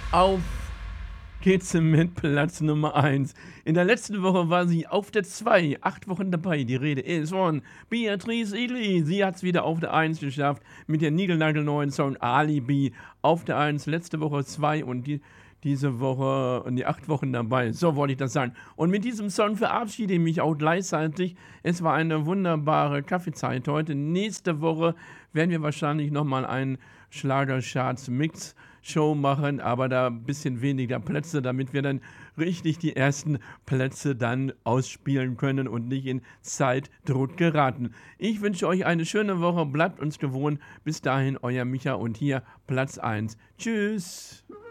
Auf geht's mit Platz Nummer 1. In der letzten Woche war sie auf der 2, 8 Wochen dabei. Die Rede ist von Beatrice Egli. Sie hat's wieder auf der 1 geschafft mit der niegelnagelneuen Song „Alibi“ auf der 1. Letzte Woche 2 und diese Woche die 8 Wochen dabei. So wollte ich das sagen. Und mit diesem Song verabschiede ich mich auch gleichzeitig. Es war eine wunderbare Kaffeezeit heute. Nächste Woche werden wir wahrscheinlich noch mal einen Schlagercharts-Mix-Show machen, aber da ein bisschen weniger Plätze, damit wir dann richtig die ersten Plätze dann ausspielen können und nicht in Zeitdruck geraten. Ich wünsche euch eine schöne Woche, bleibt uns gewohnt. Bis dahin, euer Micha und hier Platz 1. Tschüss.